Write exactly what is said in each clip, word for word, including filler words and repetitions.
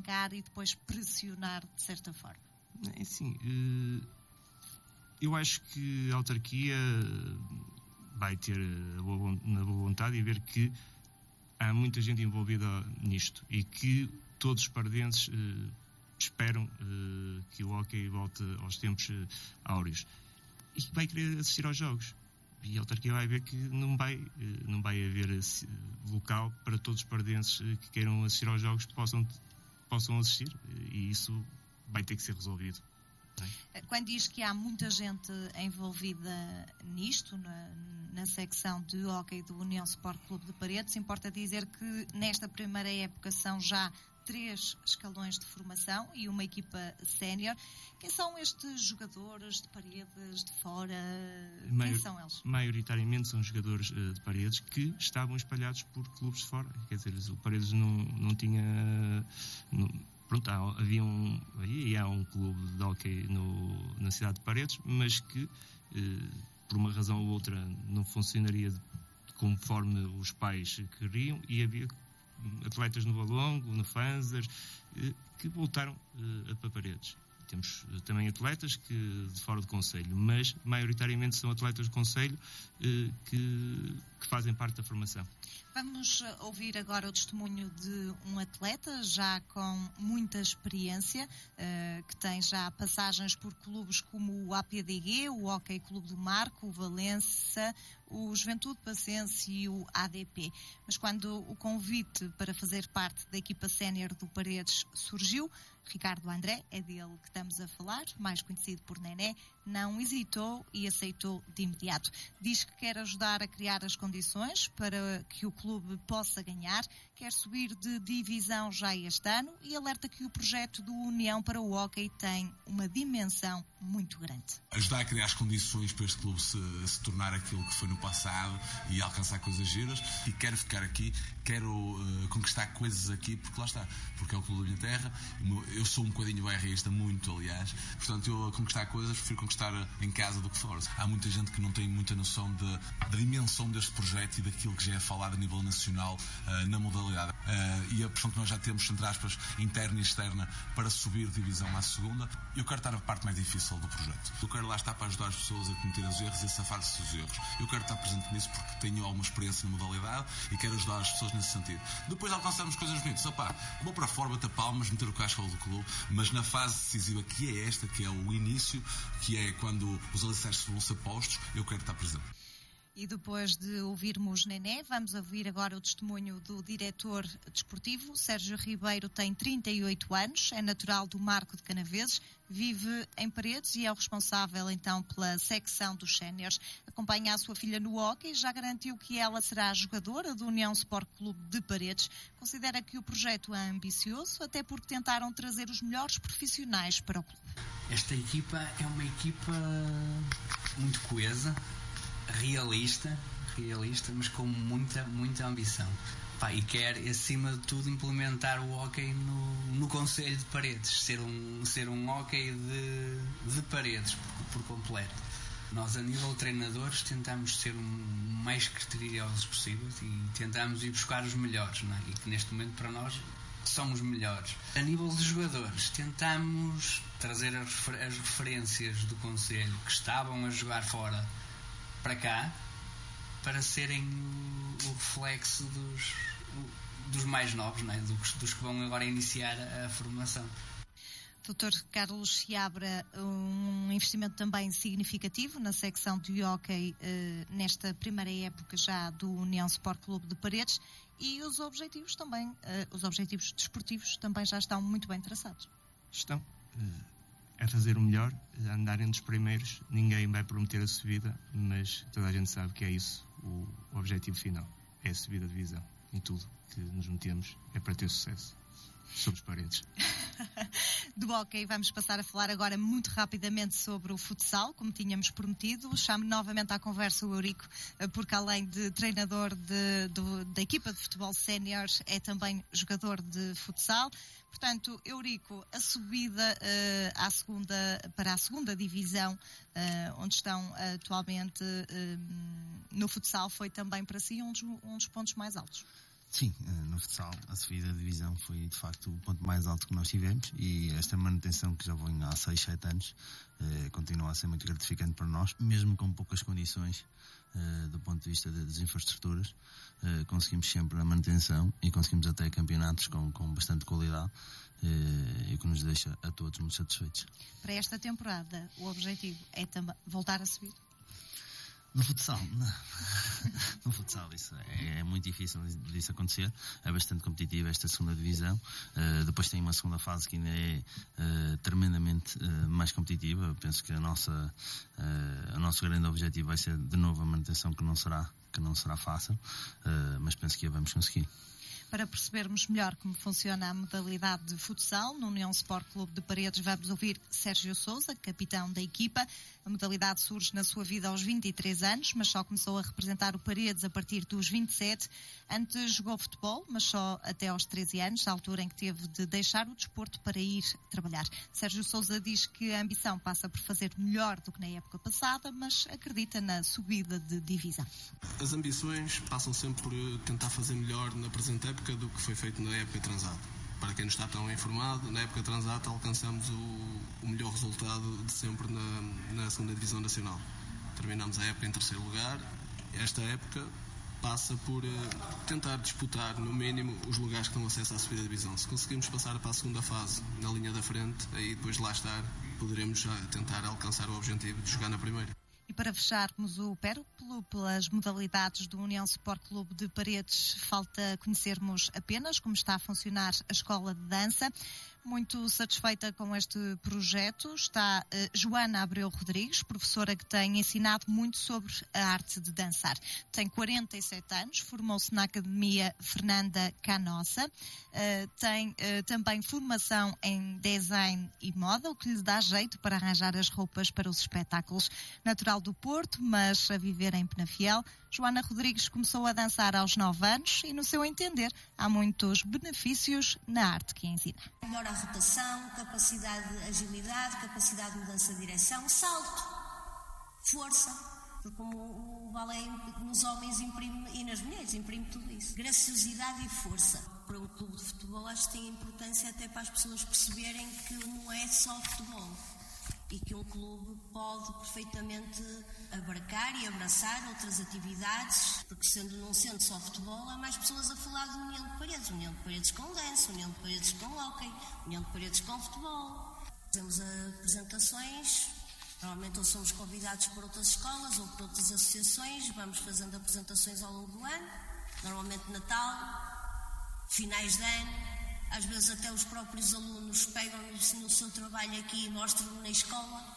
arrancar e depois pressionar de certa forma? É assim, eu acho que a autarquia vai ter a boa, a boa vontade e ver que há muita gente envolvida nisto e que todos os pardenses eh, esperam eh, que o hóquei volte aos tempos eh, áureos e que vai querer assistir aos jogos. E a autarquia vai ver que não vai, eh, não vai haver eh, local para todos os pardenses eh, que queiram assistir aos jogos possam, possam assistir, e isso vai ter que ser resolvido. Quando diz que há muita gente envolvida nisto, na, na secção de hóquei do União Sport Clube de Paredes, importa dizer que nesta primeira época são já três escalões de formação e uma equipa sénior. Quem são estes jogadores de Paredes, de fora? Maior, Quem são eles? Maioritariamente são jogadores uh, de Paredes que estavam espalhados por clubes de fora. Quer dizer, o Paredes não, não tinha... Não, Pronto, havia um, aí há um clube de hóquei no, na cidade de Paredes, mas que, eh, por uma razão ou outra, não funcionaria conforme os pais queriam, e havia atletas no Valongo, no Fanzer, eh, que voltaram eh, para Paredes. Temos também atletas que, de fora do concelho, mas maioritariamente são atletas do concelho eh, que, que fazem parte da formação. Vamos ouvir agora o testemunho de um atleta já com muita experiência, uh, que tem já passagens por clubes como o A P D G, o Hóquei Clube do Marco, o Valença, o Juventude Passense e o A D P. Mas quando o convite para fazer parte da equipa sénior do Paredes surgiu, Ricardo André, é dele que estamos a falar, mais conhecido por Nené, não hesitou e aceitou de imediato. Diz que quer ajudar a criar as condições para que o clube possa ganhar, quer subir de divisão já este ano e alerta que o projeto do União para o Hóquei tem uma dimensão muito grande. Ajudar a criar as condições para este clube se, se tornar aquilo que foi no passado e alcançar coisas giras, e quero ficar aqui, quero uh, conquistar coisas aqui, porque lá está, porque é o clube da minha terra. Eu sou um bocadinho bairrista, muito aliás, portanto eu a conquistar coisas prefiro conquistar em casa do que fora. Há muita gente que não tem muita noção de, da dimensão deste projeto e daquilo que já é falado a nível nacional uh, na modalidade, uh, e a pressão que nós já temos, entre aspas, interna e externa, para subir de divisão à segunda. Eu quero estar a parte mais difícil do projeto. Eu quero lá estar para ajudar as pessoas a cometer os erros e a safar-se dos erros. Eu quero estar presente nisso porque tenho alguma experiência na modalidade e quero ajudar as pessoas nesse sentido. Depois de alcançarmos coisas bonitas, opá, vou para fora, bater palmas, meter o casco do clube, mas na fase decisiva, que é esta, que é o início, que é quando os alicerces vão ser postos, eu quero estar presente. E depois de ouvirmos Nené, vamos ouvir agora o testemunho do diretor desportivo. Sérgio Ribeiro tem trinta e oito anos, é natural do Marco de Canaveses, vive em Paredes e é o responsável então pela secção dos séniores. Acompanha a sua filha no hóquei, já garantiu que ela será jogadora do União Sport Clube de Paredes. Considera que o projeto é ambicioso, até porque tentaram trazer os melhores profissionais para o clube. Esta equipa é uma equipa muito coesa, realista, realista, mas com muita, muita ambição. Pá, e quer, acima de tudo, implementar o hóquei no, no concelho de Paredes, ser um, ser um hóquei de, de Paredes por, por completo. Nós, a nível de treinadores, tentamos ser o mais criteriosos possível e tentamos ir buscar os melhores, não é? E que neste momento, para nós, são os melhores. A nível de jogadores, tentamos trazer as, refer- as referências do concelho que estavam a jogar fora para cá, para serem o, o reflexo dos, o, dos mais novos, não é? dos, dos que vão agora iniciar a, a formação. doutor Carlos Seabra, um investimento também significativo na secção de hóquei eh, nesta primeira época já do União Sport Clube de Paredes, e os objetivos também, eh, os objetivos desportivos também já estão muito bem traçados. Estão. É fazer o melhor, andar entre os primeiros. Ninguém vai prometer a subida, mas toda a gente sabe que é isso o objetivo final, é a subida de divisão. Em tudo que nos metemos é para ter sucesso. Somos Paredes. Do hóquei vamos passar a falar agora muito rapidamente sobre o futsal, como tínhamos prometido. Chamo novamente à conversa o Eurico, porque além de treinador de, de, da equipa de futebol sénior, é também jogador de futsal. Portanto, Eurico, a subida uh, à segunda, para a segunda divisão, uh, onde estão uh, atualmente uh, no futsal, foi também para si um dos, um dos pontos mais altos. Sim, no futsal a subida de divisão foi de facto o ponto mais alto que nós tivemos e esta manutenção que já vem há seis, sete anos eh, continua a ser muito gratificante para nós, mesmo com poucas condições eh, do ponto de vista de, das infraestruturas, eh, conseguimos sempre a manutenção e conseguimos até campeonatos com, com bastante qualidade eh, e que nos deixa a todos muito satisfeitos. Para esta temporada o objetivo é também voltar a subir? No futsal, não. No futsal isso é, é muito difícil disso acontecer, é bastante competitiva esta segunda divisão, uh, depois tem uma segunda fase que ainda é uh, tremendamente uh, mais competitiva. Eu penso que a nossa, uh, o nosso grande objetivo vai ser de novo a manutenção, que não será, que não será fácil, uh, mas penso que a vamos conseguir. Para percebermos melhor como funciona a modalidade de futsal, no União Sport Clube de Paredes vamos ouvir Sérgio Sousa, capitão da equipa. A modalidade surge na sua vida aos vinte e três anos, mas só começou a representar o Paredes a partir dos vinte e sete. Antes jogou futebol, mas só até aos treze anos, a altura em que teve de deixar o desporto para ir trabalhar. Sérgio Sousa diz que a ambição passa por fazer melhor do que na época passada, mas acredita na subida de divisão. As ambições passam sempre por tentar fazer melhor na presente época do que foi feito na época transata. Para quem não está tão informado, na época transata alcançamos o, o melhor resultado de sempre na, na segunda Divisão Nacional. Terminamos a época em terceiro lugar. Esta época passa por uh, tentar disputar, no mínimo, os lugares que dão acesso à subida divisão. Se conseguirmos passar para a segunda fase na linha da frente, aí depois de lá estar, poderemos já tentar alcançar o objetivo de jogar na primeira. E para fecharmos o périplo pelas modalidades do União Sport Clube de Paredes, falta conhecermos apenas como está a funcionar a escola de dança. Muito satisfeita com este projeto está uh, Joana Abreu Rodrigues, professora que tem ensinado muito sobre a arte de dançar. Tem quarenta e sete anos, formou-se na Academia Fernanda Canossa, uh, tem uh, também formação em design e moda, o que lhe dá jeito para arranjar as roupas para os espetáculos. Natural do Porto, mas a viver em Penafiel, Joana Rodrigues começou a dançar aos nove anos e, no seu entender, há muitos benefícios na arte que ensina. Melhora a rotação, capacidade de agilidade, capacidade de mudança de direção, salto, força, porque como o balé nos homens imprime, e nas mulheres imprime tudo isso. Graciosidade e força. Para um clube de futebol acho que tem importância até para as pessoas perceberem que não é só futebol. E que um clube pode perfeitamente abarcar e abraçar outras atividades, porque sendo não sendo só futebol, há mais pessoas a falar de União de Paredes, União de Paredes com dança, União de Paredes com hóquei, União de Paredes com futebol. Fazemos apresentações, normalmente ou somos convidados por outras escolas ou por outras associações, vamos fazendo apresentações ao longo do ano, normalmente Natal, finais de ano. Às vezes até os próprios alunos pegam-nos no seu trabalho aqui e mostram-no na escola.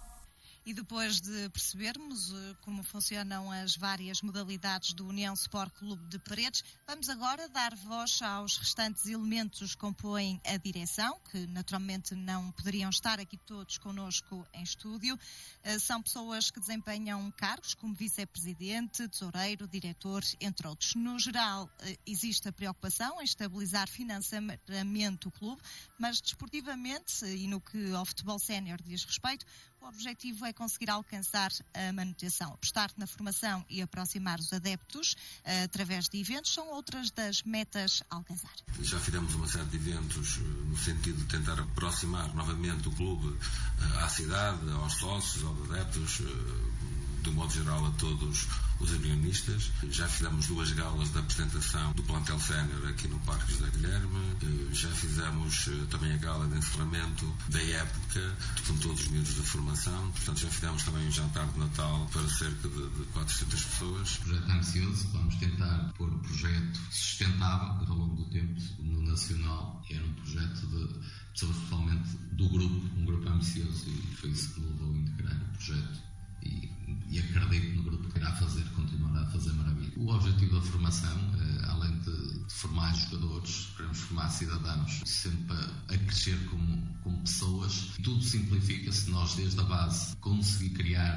E depois de percebermos como funcionam as várias modalidades do União Sport Clube de Paredes, vamos agora dar voz aos restantes elementos que compõem a direção, que naturalmente não poderiam estar aqui todos connosco em estúdio. São pessoas que desempenham cargos como vice-presidente, tesoureiro, diretor, entre outros. No geral, existe a preocupação em estabilizar financeiramente o clube, mas desportivamente, e no que ao futebol sénior diz respeito, o objetivo é conseguir alcançar a manutenção. Apostar na formação e aproximar os adeptos uh, através de eventos são outras das metas a alcançar. Já fizemos uma série de eventos uh, no sentido de tentar aproximar novamente o clube uh, à cidade, aos sócios, aos adeptos, uh, de modo geral a todos os unionistas. Já fizemos duas galas de apresentação do plantel sénior aqui no Parque José Guilherme. Já fizemos também a gala de encerramento da época com todos os miúdos de formação. Portanto, já fizemos também um jantar de Natal para cerca de, de quatrocentas pessoas. O projeto ambicioso, vamos tentar pôr um projeto sustentável ao longo do tempo no Nacional. Era um projeto de pessoas totalmente do grupo, um grupo ambicioso, e foi isso que me levou a integrar o projeto. E, e acredito no grupo que irá fazer, continuará a fazer maravilha. O objetivo da formação, eh, além de, de formar jogadores, queremos formar cidadãos, sempre a, a crescer como, como pessoas. Tudo simplifica-se nós, desde a base, conseguir criar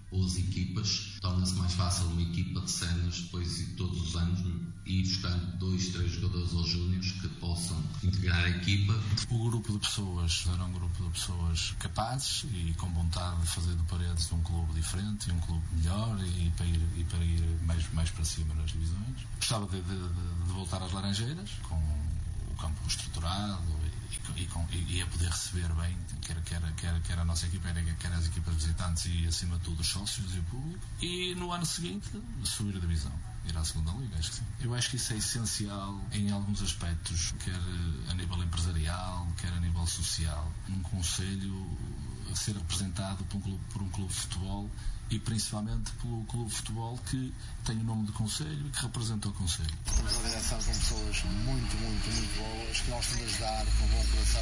ou as equipas, torna-se mais fácil uma equipa de séniores depois de todos os anos ir buscando dois, três jogadores ou júniores que possam integrar a equipa. O grupo de pessoas era um grupo de pessoas capazes e com vontade de fazer do Paredes um clube diferente e um clube melhor e para ir, e para ir mais, mais para cima nas divisões. Gostava de, de, de voltar às Laranjeiras com o campo estruturado e, e, com, e a poder receber bem, quer, quer, quer, quer a nossa equipa, quer as equipas visitantes e, acima de tudo, os sócios e o público. E no ano seguinte, subir a divisão, ir à segunda liga, acho que sim. Eu acho que isso é essencial em alguns aspectos, quer a nível empresarial, quer a nível social. Um conselho a ser representado por um clube, por um clube de futebol e principalmente pelo clube de futebol que tem o nome de conselho e que representa o conselho. Temos uma direção com pessoas muito, muito, muito boas, que gostam de ajudar com bom coração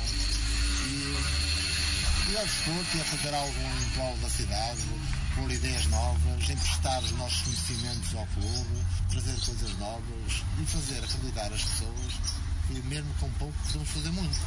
e, e ao desporto e a fazer algo em prol da cidade, pôr ideias novas, emprestar os nossos conhecimentos ao clube, trazer coisas novas e fazer acreditar as pessoas que mesmo com pouco podemos fazer muito.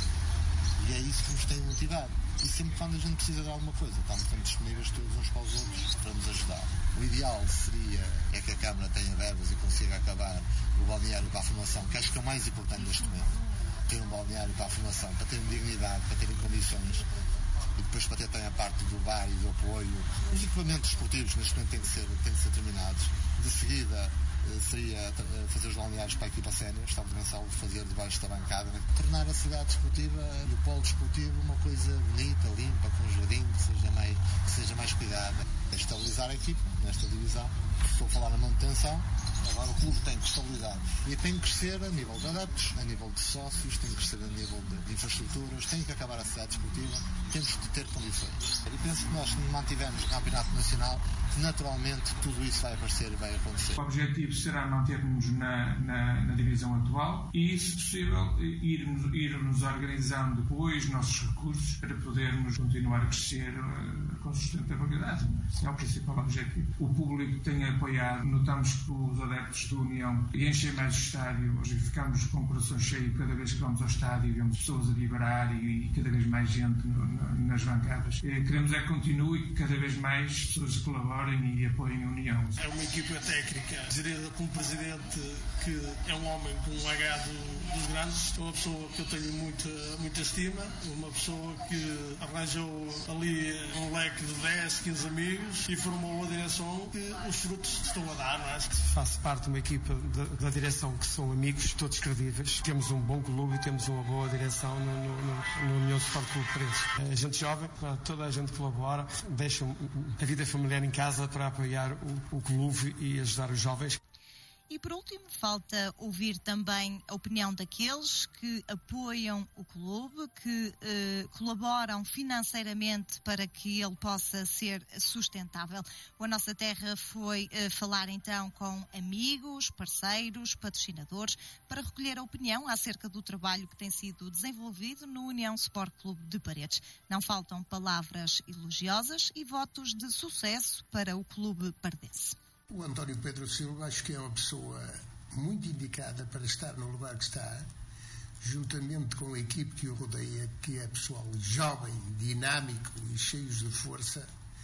E é isso que nos tem motivado. E sempre quando a gente precisa de alguma coisa, estamos sempre disponíveis todos uns para os outros para nos ajudar. O ideal seria é que a Câmara tenha verbas e consiga acabar o balneário para a formação, que acho que é o mais importante neste momento. Ter um balneário para a formação, para terem dignidade, para terem condições e depois para ter também a parte do bar e do apoio. Os equipamentos esportivos neste momento têm que ser, têm que ser terminados. De seguida seria fazer os balneários para a equipa sénior, estamos a pensar de fazer debaixo da bancada, né? Tornar a cidade desportiva e o polo desportivo uma coisa bonita, limpa, com jardim, que seja mais, que seja mais cuidada. Estabilizar a equipa nesta divisão. Estou a falar na manutenção. Agora o clube tem que estabilizar e tem que crescer a nível de adeptos, a nível de sócios, tem que crescer a nível de infraestruturas, tem que acabar a cidade desportiva, temos de ter condições. E penso que nós mantivemos o campeonato nacional, que naturalmente tudo isso vai aparecer e vai acontecer. O objetivo será manter-nos na, na, na divisão atual e, se possível, irmos, irmos organizando depois os nossos recursos para podermos continuar a crescer uh, com sustentabilidade. Esse é o principal objetivo. O público tem apoiado, notamos que os adeptos do União enchem mais o estádio, hoje ficamos com o coração cheio cada vez que vamos ao estádio e vemos pessoas a vibrar e, e cada vez mais gente no, no, nas bancadas. E queremos é que continue e que cada vez mais pessoas colaborem e apoiem a União. É uma equipa técnica gerida por um presidente que é um homem com um H do, dos grandes, é uma pessoa que eu tenho muita, muita estima, uma pessoa que arranjou ali um leque de dez, quinze amigos e formou a direção que os frutos estão a dar, não é? Faço parte de uma equipa da, da direção que são amigos, todos credíveis. Temos um bom clube e temos uma boa direção no, no, no, no União Sport Clube Paredes. A gente jovem, toda a gente colabora, deixa a vida familiar em casa para apoiar o, o clube e ajudar os jovens. E por último, falta ouvir também a opinião daqueles que apoiam o clube, que eh, colaboram financeiramente para que ele possa ser sustentável. O A Nossa Terra foi eh, falar então com amigos, parceiros, patrocinadores, para recolher a opinião acerca do trabalho que tem sido desenvolvido no União Sport Clube de Paredes. Não faltam palavras elogiosas e votos de sucesso para o clube paredense. O António Pedro Silva acho que é uma pessoa muito indicada para estar no lugar que está, juntamente com a equipe que o rodeia, que é pessoal jovem, dinâmico e cheios de força,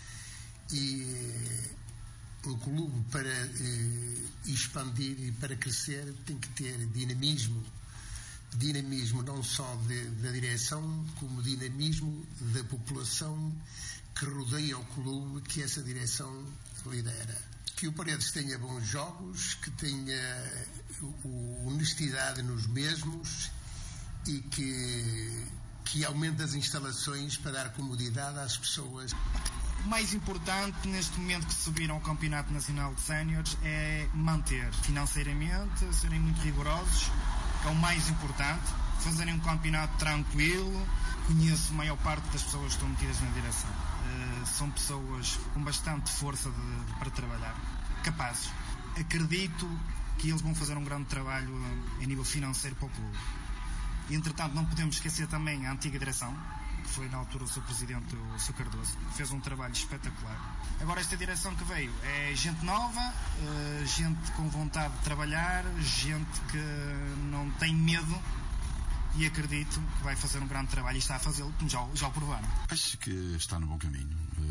e um clube para eh, expandir e para crescer tem que ter dinamismo, dinamismo não só de, da direção, como dinamismo da população que rodeia o clube, que essa direção lidera. Que o Paredes tenha bons jogos, que tenha honestidade nos mesmos e que, que aumente as instalações para dar comodidade às pessoas. O mais importante neste momento que subiram ao Campeonato Nacional de Séniores é manter financeiramente, serem muito rigorosos, que é o mais importante, fazerem um campeonato tranquilo. Conheço a maior parte das pessoas que estão metidas na direção. Uh, são pessoas com bastante força de, de, para trabalhar, capazes. Acredito que eles vão fazer um grande trabalho uh, a nível financeiro para o clube. E, entretanto, não podemos esquecer também a antiga direção, que foi na altura o seu presidente, o seu Cardoso, que fez um trabalho espetacular. Agora esta direção que veio é gente nova, uh, gente com vontade de trabalhar, gente que não tem medo. E acredito que vai fazer um grande trabalho e está a fazê-lo, como já, já o provaram. Acho que está no bom caminho. Uh,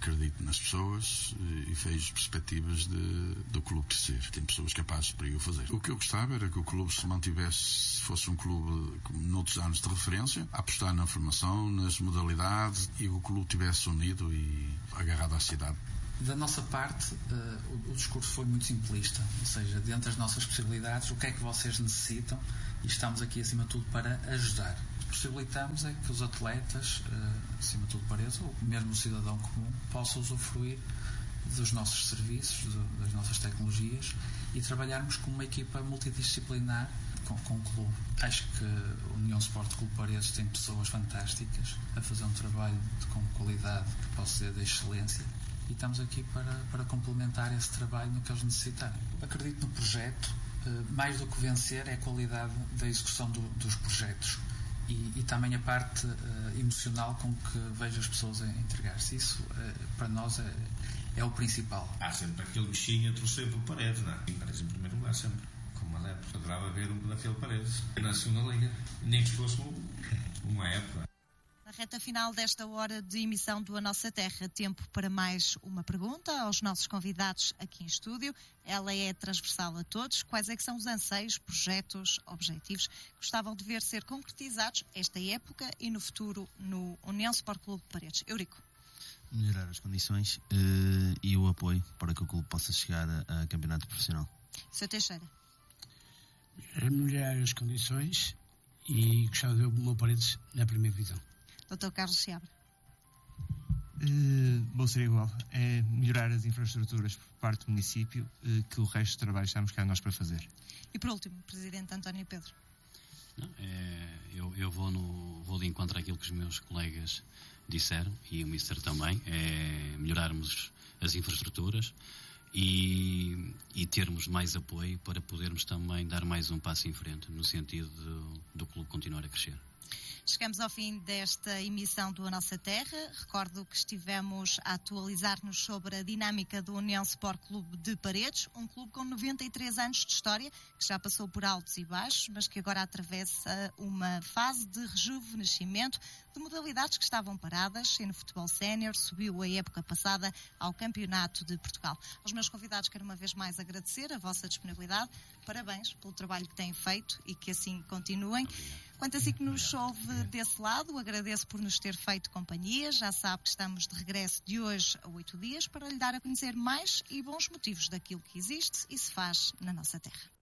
acredito nas pessoas e vejo perspectivas de, do clube crescer. Tem pessoas capazes para o fazer. O que eu gostava era que o clube se mantivesse, fosse um clube como noutros anos de referência, a apostar na formação, nas modalidades, e o clube estivesse unido e agarrado à cidade. Da nossa parte, uh, o, o discurso foi muito simplista, ou seja, dentro das nossas possibilidades, o que é que vocês necessitam, e estamos aqui acima de tudo para ajudar. Possibilitamos é que os atletas, uh, acima de tudo para eles, ou mesmo o cidadão comum, possa usufruir dos nossos serviços, do, das nossas tecnologias, e trabalharmos com uma equipa multidisciplinar com, com o clube. Acho que a União Sport Clube Paredes tem pessoas fantásticas a fazer um trabalho de, com qualidade, que posso dizer, de excelência, e estamos aqui para, para complementar esse trabalho no que eles necessitarem. Acredito no projeto, mais do que vencer é a qualidade da execução do, dos projetos e, e também a parte uh, emocional com que vejo as pessoas a entregar-se. Isso, uh, para nós, é, é o principal. Há sempre aquele bichinho a torcer por Paredes, não é? Paredes em primeiro lugar, sempre. Como adepto, adorava ver um daquele Paredes na segunda liga, nem que fosse uma época. Na reta final desta hora de emissão do A Nossa Terra, tempo para mais uma pergunta aos nossos convidados aqui em estúdio. Ela é transversal a todos. Quais é que são os anseios, projetos, objetivos que gostavam de ver ser concretizados esta época e no futuro no União Sport Clube Paredes? Eurico. Melhorar as condições uh, e o apoio para que o clube possa chegar a, a campeonato profissional. Seu Teixeira. Melhorar as condições e gostava de ver o meu Paredes na primeira divisão. doutor Carlos Seabra. Uh, vou ser igual. É melhorar as infraestruturas por parte do município, uh, que o resto do trabalho estamos cá nós para fazer. E por último, Presidente António Pedro. Não, é, eu eu vou, no, vou de encontro àquilo que os meus colegas disseram, e o Mister também, é melhorarmos as infraestruturas e, e termos mais apoio para podermos também dar mais um passo em frente, no sentido do, do clube continuar a crescer. Chegamos ao fim desta emissão do A Nossa Terra. Recordo que estivemos a atualizar-nos sobre a dinâmica do União Sport Clube de Paredes, um clube com noventa e três anos de história, que já passou por altos e baixos, mas que agora atravessa uma fase de rejuvenescimento de modalidades que estavam paradas, e no futebol sénior subiu a época passada ao Campeonato de Portugal. Aos meus convidados quero uma vez mais agradecer a vossa disponibilidade. Parabéns pelo trabalho que têm feito e que assim continuem. Quanto a si que nos ouve desse lado, agradeço por nos ter feito companhia. Já sabe que estamos de regresso de hoje a oito dias para lhe dar a conhecer mais e bons motivos daquilo que existe e se faz na nossa terra.